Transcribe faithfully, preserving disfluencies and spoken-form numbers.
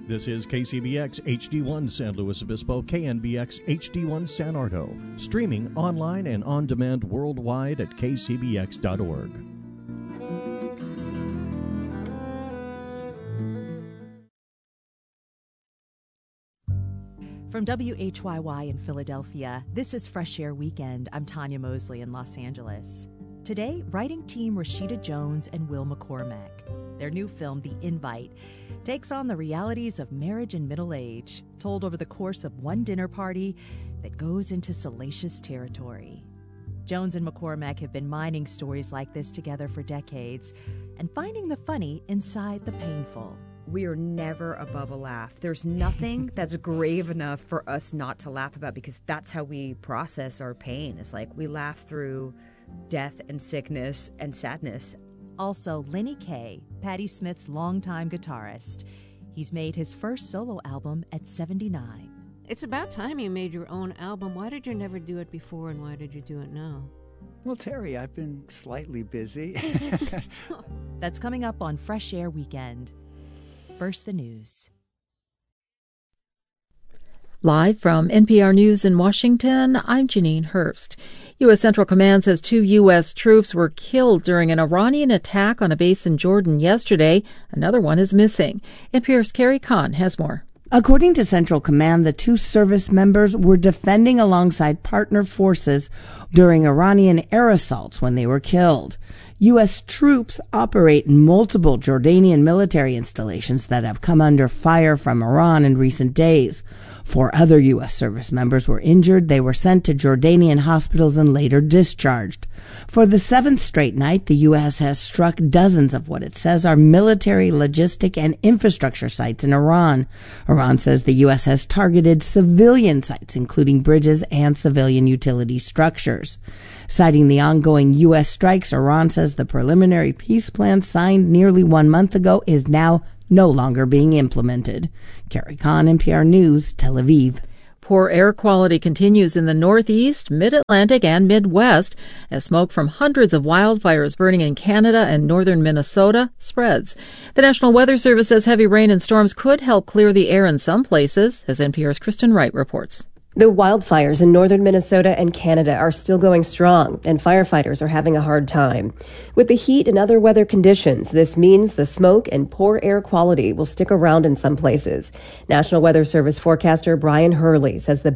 This is K C B X H D one San Luis Obispo, K N B X H D one San Ardo, streaming online and on demand worldwide at k c b x dot org. From W H Y Y in Philadelphia, this is Fresh Air Weekend. I'm Tanya Mosley in Los Angeles. Today, writing team Rashida Jones and Will McCormack. Their new film, The Invite, takes on the realities of marriage and middle age, told over the course of one dinner party that goes into salacious territory. Jones and McCormack have been mining stories like this together for decades and finding the funny inside the painful. We are never above a laugh. There's nothing that's grave enough for us not to laugh about, because that's how we process our pain. It's like we laugh through death and sickness and sadness. Also, Lenny Kaye, Patti Smith's longtime guitarist. He's made his first solo album at seventy-nine. It's about time you made your own album. Why did you never do it before, and why did you do it now? Well, Terry, I've been slightly busy. That's coming up on Fresh Air Weekend. First, the news. Live from N P R News in Washington, I'm Janine Herbst. U S. Central Command says two U S troops were killed during an Iranian attack on a base in Jordan yesterday. Another one is missing. N P R's Carrie Kahn has more. According to Central Command, the two service members were defending alongside partner forces during Iranian air assaults when they were killed. U S troops operate in multiple Jordanian military installations that have come under fire from Iran in recent days. Four other U S service members were injured. They were sent to Jordanian hospitals and later discharged. For the seventh straight night, the U S has struck dozens of what it says are military, logistic, and infrastructure sites in Iran. Iran says the U S has targeted civilian sites, including bridges and civilian utility structures. Citing the ongoing U S strikes, Iran says the preliminary peace plan signed nearly one month ago is now no longer being implemented. Carrie Kahn, N P R News, Tel Aviv. Poor air quality continues in the Northeast, Mid-Atlantic, and Midwest as smoke from hundreds of wildfires burning in Canada and northern Minnesota spreads. The National Weather Service says heavy rain and storms could help clear the air in some places, as N P R's Kristen Wright reports. The wildfires in northern Minnesota and Canada are still going strong, and firefighters are having a hard time. With the heat and other weather conditions, this means the smoke and poor air quality will stick around in some places. National Weather Service forecaster Brian Hurley says the